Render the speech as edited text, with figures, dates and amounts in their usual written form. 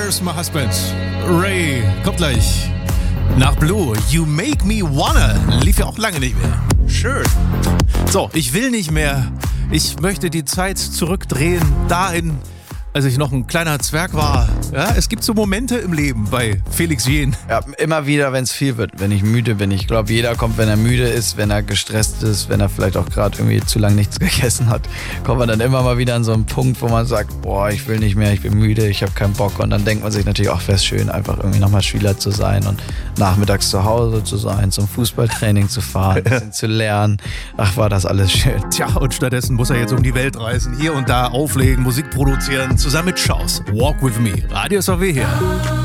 Where's My Husband? Ray, kommt gleich. Nach Blue, You Make Me Wanna. Lief ja auch lange nicht mehr. Schön. So, ich will nicht mehr. Ich möchte die Zeit zurückdrehen dahin, als ich noch ein kleiner Zwerg war. Ja, es gibt so Momente im Leben bei Felix Jähn. Ja, immer wieder, wenn es viel wird, wenn ich müde bin. Ich glaube, jeder kommt, wenn er müde ist, wenn er gestresst ist, wenn er vielleicht auch gerade irgendwie zu lange nichts gegessen hat, kommt man dann immer mal wieder an so einen Punkt, wo man sagt, boah, ich will nicht mehr, ich bin müde, ich habe keinen Bock. Und dann denkt man sich natürlich auch, wäre es schön, einfach irgendwie nochmal Schüler zu sein und nachmittags zu Hause zu sein, zum Fußballtraining zu fahren, ein bisschen zu lernen. Ach, war das alles schön. Tja, und stattdessen muss er jetzt um die Welt reisen, hier und da auflegen, Musik produzieren, zusammen mit Schaus. Walk with me. Radio SAW hier.